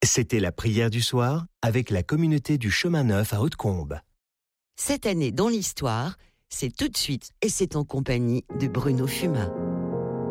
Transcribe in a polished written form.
C'était la prière du soir avec la communauté du Chemin Neuf à Hautecombe. Cette année dans l'histoire, c'est tout de suite et c'est en compagnie de Bruno Fumat.